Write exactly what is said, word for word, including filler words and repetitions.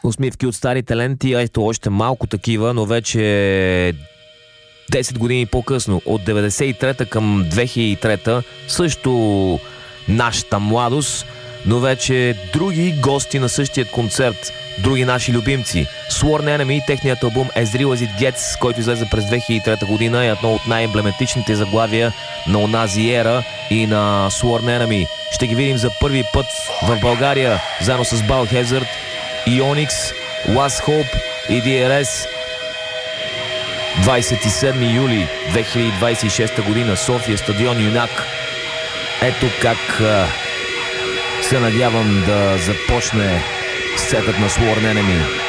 Усмивки от стари таленти, ето още малко такива, но вече десет години по-късно, от деветдесет и трета към две хиляди и трета, също нашата младост, но вече други гости на същия концерт, други наши любимци. Sworn Enemy, техният албум As Real As It Gets, който излезе през две хиляди и трета година, е едно от най-емблематичните заглавия на онази ера и на Sworn Enemy. Ще ги видим за първи път в България, заедно с Biohazard, Ionix, Last Hope и Ди Ар Ес. двадесет и седми юли две хиляди двадесет и шеста година, София, стадион Юнак. Ето как а, се надявам да започне сетът на Sworn Enemy.